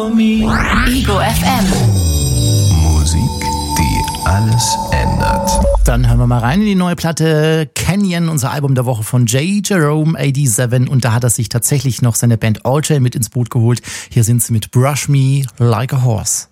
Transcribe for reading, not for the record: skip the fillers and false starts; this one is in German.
Ego FM. Musik, die alles ändert. Dann hören wir mal rein in die neue Platte Canyon, unser Album der Woche von J. Jerome 87. Und da hat er sich tatsächlich noch seine Band All J mit ins Boot geholt. Hier sind sie mit Brush Me Like a Horse.